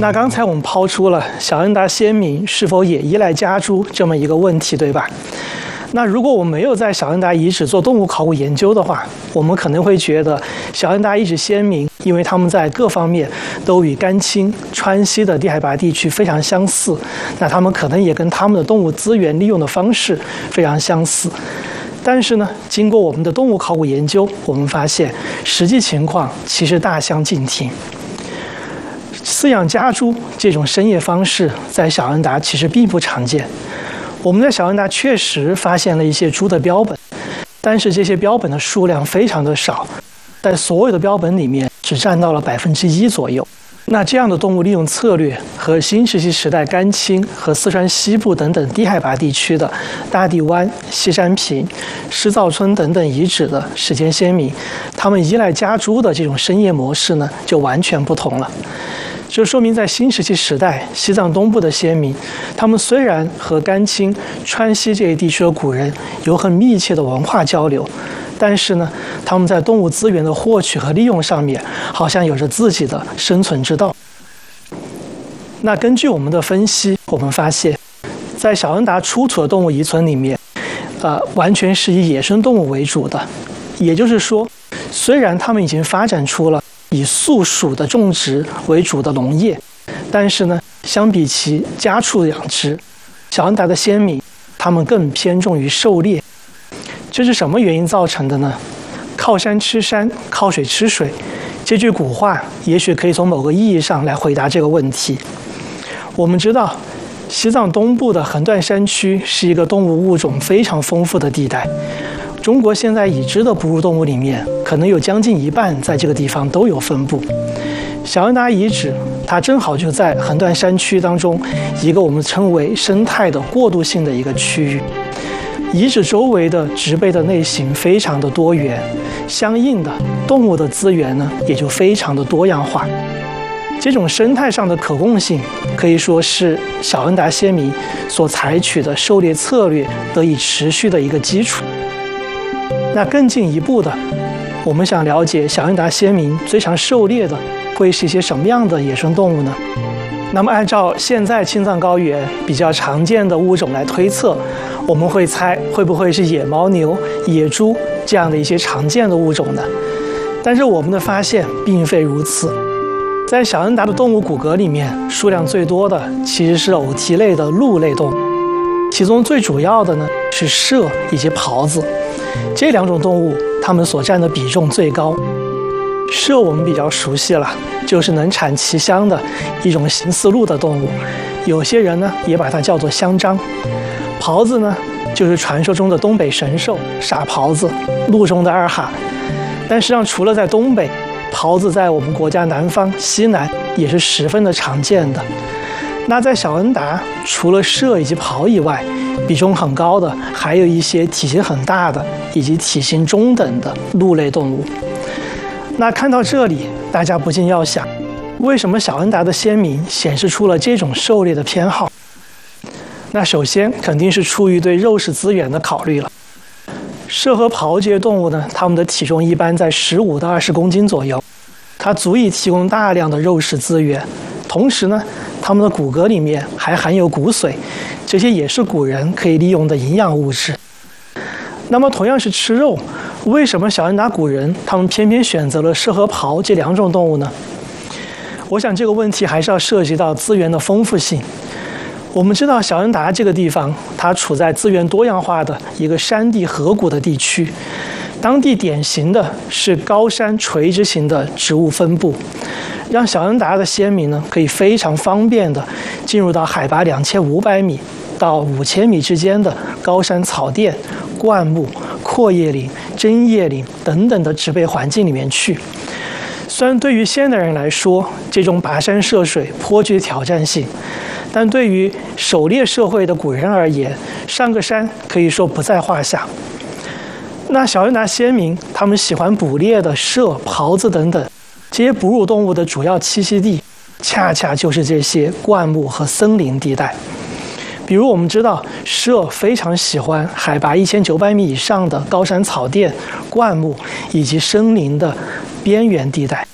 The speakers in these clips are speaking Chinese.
那刚才我们抛出了小恩达先民是否也依赖家猪这么一个问题，对吧？那如果我们没有在小恩达遗址做动物考古研究的话，我们可能会觉得小恩达遗址先民，因为他们在各方面都与甘青、川西的低海拔地区非常相似，那他们可能也跟他们的动物资源利用的方式非常相似。但是呢，经过我们的动物考古研究，我们发现实际情况其实大相径庭。饲养家猪这种生业方式在小恩达其实并不常见。我们在小恩达确实发现了一些猪的标本，但是这些标本的数量非常的少，在所有的标本里面只占到了1%左右。那这样的动物利用策略和新石器时代甘青和四川西部等等低海拔地区的大地湾、西山坪、施灶村等等遗址的史前先民，他们依赖家猪的这种生业模式呢，就完全不同了。这说明在新石器时代，西藏东部的先民，他们虽然和甘青、川西这一地区的古人有很密切的文化交流，但是呢，他们在动物资源的获取和利用上面，好像有着自己的生存之道。那根据我们的分析，我们发现，在小恩达出土的动物遗存里面，完全是以野生动物为主的。也就是说，虽然他们已经发展出了以宿属的种植为主的农业，但是呢，相比其家畜养殖，小恩达的先民他们更偏重于狩猎。这是什么原因造成的呢？靠山吃山，靠水吃水，这句古话也许可以从某个意义上来回答这个问题。我们知道，西藏东部的横断山区是一个动物物种非常丰富的地带。中国现在已知的哺乳动物里面，可能有将近1半在这个地方都有分布。小恩达遗址，它正好就在横断山区当中一个我们称为生态的过渡性的一个区域。遗址周围的植被的类型非常的多元，相应的动物的资源呢也就非常的多样化。这种生态上的可供性，可以说是小恩达先民所采取的狩猎策略得以持续的一个基础。那更进一步的，我们想了解小恩达先民最常狩猎的会是一些什么样的野生动物呢？那么按照现在青藏高原比较常见的物种来推测，我们会猜会不会是野牦牛、野猪这样的一些常见的物种呢？但是我们的发现并非如此。在小恩达的动物骨骼里面，数量最多的其实是偶蹄类的鹿类动物，其中最主要的呢是麝以及狍子。这2种动物，它们所占的比重最高。麝我们比较熟悉了，就是能产奇香的一种行似鹿的动物，有些人呢也把它叫做香樟。狍子呢，就是传说中的东北神兽傻狍子，鹿中的2哈。但实际上，除了在东北，狍子在我们国家南方、西南也是十分的常见的。那在小恩达，除了麝以及狍以外，比重很高的还有一些体型很大的以及体型中等的鹿类动物。那看到这里，大家不禁要想，为什么小恩达的先民显示出了这种狩猎的偏好？那首先肯定是出于对肉食资源的考虑了。麝和狍这些动物呢，它们的体重一般在15到20公斤左右，它足以提供大量的肉食资源。同时呢，它们的骨骼里面还含有骨髓，这些也是古人可以利用的营养物质。那么同样是吃肉，为什么小恩达古人他们偏偏选择了麝和狍这2种动物呢？我想这个问题还是要涉及到资源的丰富性。我们知道小恩达这个地方，它处在资源多样化的一个山地河谷的地区，当地典型的是高山垂直型的植物分布，让小恩达的先民呢可以非常方便的进入到海拔2500米到5000米之间的高山草甸、灌木、阔叶林、针叶林等等的植被环境里面去。虽然对于现代人来说，这种跋山涉水颇具挑战性，但对于狩猎社会的古人而言，上个山可以说不在话下。那小恩达先民他们喜欢捕猎的麝、狍子等等这些哺乳动物的主要栖息地，恰恰就是这些灌木和森林地带。比如我们知道，麝非常喜欢海拔1900米以上的高山草甸、灌木以及森林的边缘地带。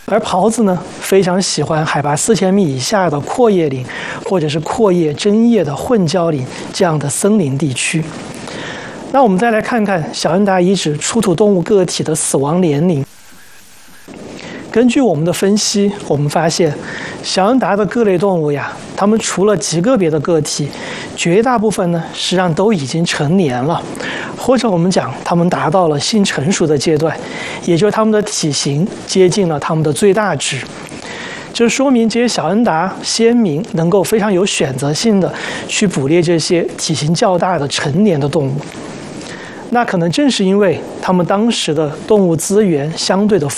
而狍子呢，非常喜欢海拔4000米以下的阔叶林，或者是阔叶针叶的混交林这样的森林地区。那我们再来看看小恩达遗址出土动物个体的死亡年龄。根据我们的分析，我们发现小恩达的各类动物呀，它们除了极个别的个体，绝大部分呢实际上都已经成年了，或者我们讲它们达到了性成熟的阶段，也就是它们的体型接近了它们的最大值。这说明这些小恩达先民能够非常有选择性的去捕猎这些体型较大的成年的动物。那可能正是因为他们当时的动物资源相对的